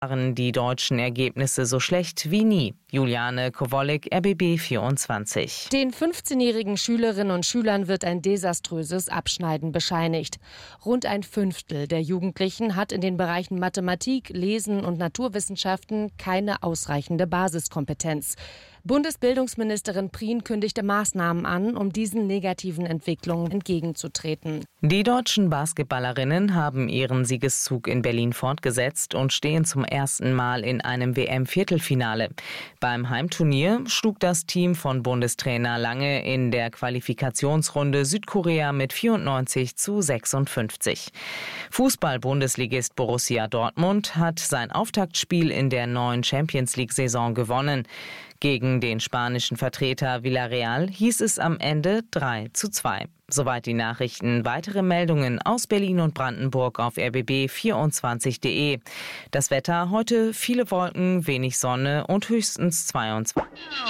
Waren die deutschen Ergebnisse so schlecht wie nie. Juliane Kowolek, RBB 24. Den 15-jährigen Schülerinnen und Schülern wird ein desaströses Abschneiden bescheinigt. Rund ein Fünftel der Jugendlichen hat in den Bereichen Mathematik, Lesen und Naturwissenschaften keine ausreichende Basiskompetenz. Bundesbildungsministerin Prien kündigte Maßnahmen an, um diesen negativen Entwicklungen entgegenzutreten. Die deutschen Basketballerinnen haben ihren Siegeszug in Berlin fortgesetzt und stehen zum ersten Mal in einem WM-Viertelfinale. Beim Heimturnier schlug das Team von Bundestrainer Lange in der Qualifikationsrunde Südkorea mit 94:56. Fußball-Bundesligist Borussia Dortmund hat sein Auftaktspiel in der neuen Champions-League-Saison gewonnen. Gegen den spanischen Vertreter Villarreal hieß es am Ende 3:2. Soweit die Nachrichten. Weitere Meldungen aus Berlin und Brandenburg auf rbb24.de. Das Wetter heute: viele Wolken, wenig Sonne und höchstens 22.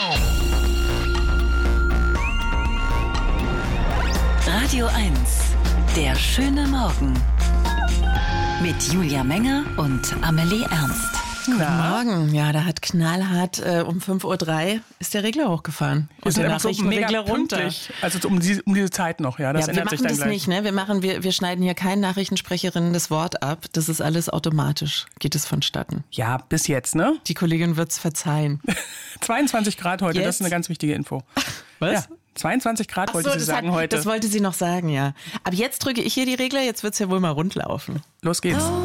Radio 1, der schöne Morgen. Mit Julia Menger und Amelie Ernst. Guten Morgen. Ja, da hat knallhart um 5:03 Uhr ist der Regler hochgefahren. Und der Nachrichtenregler runter. Also um diese Zeit noch, ja. Das ändert sich dann gleich. Wir machen das nicht, ne? Wir schneiden hier keinen Nachrichtensprecherinnen das Wort ab. Das ist alles automatisch. Geht es vonstatten. Ja, bis jetzt, ne? Die Kollegin wird's verzeihen. 22 Grad heute, Jetzt? das ist eine ganz wichtige Info. Was? Ja, 22 Grad wollte sie sagen heute. Das wollte sie noch sagen, ja. Aber jetzt drücke ich hier die Regler, jetzt wird's ja wohl mal rundlaufen. Los geht's.